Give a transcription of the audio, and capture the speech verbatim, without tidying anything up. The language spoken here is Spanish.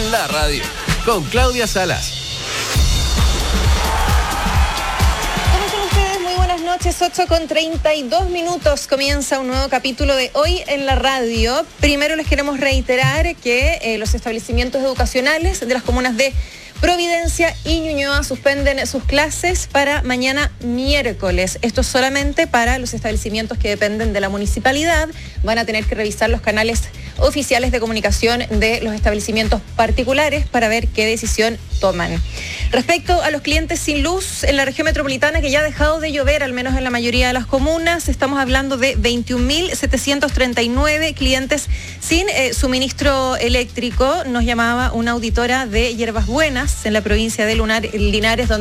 en la radio, con Claudia Salas. Buenas noches, ocho con treinta y dos minutos, comienza un nuevo capítulo de Hoy en la Radio. Primero les queremos reiterar que eh, los establecimientos educacionales de las comunas de Providencia y Ñuñoa suspenden sus clases para mañana miércoles. Esto es solamente para los establecimientos que dependen de la municipalidad. Van a tener que revisar los canales oficiales de comunicación de los establecimientos particulares para ver qué decisión toman. Respecto a los clientes sin luz en la región metropolitana, que ya ha dejado de llover, al menos en la mayoría de las comunas, estamos hablando de veintiún mil setecientos treinta y nueve clientes sin eh, suministro eléctrico. Nos llamaba una auditora de Hierbas Buenas, en la provincia de Lunar, Linares, donde